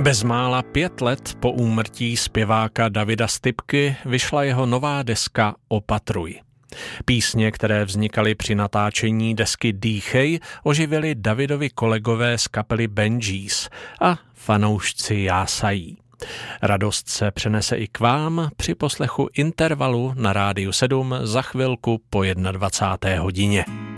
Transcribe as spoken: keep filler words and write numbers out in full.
Bezmála pět let po úmrtí zpěváka Davida Stypky vyšla jeho nová deska Opatruj. Písně, které vznikaly při natáčení desky Dýchej, oživili Davidovi kolegové z kapely Benjis a fanoušci jásají. Radost se přenese i k vám při poslechu Intervalu na Rádiu sedm za chvilku po dvacáté jedné hodině.